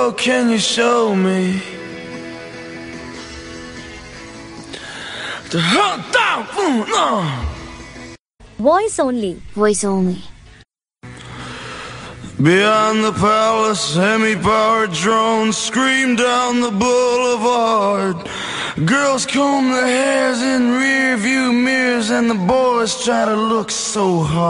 Oh, can you show me the hot dog? Voice only. Voice only. Beyond the palace, semi-powered drones scream down the boulevard. Girls comb their hairs in rear view mirrors, and the boys try to look so hard.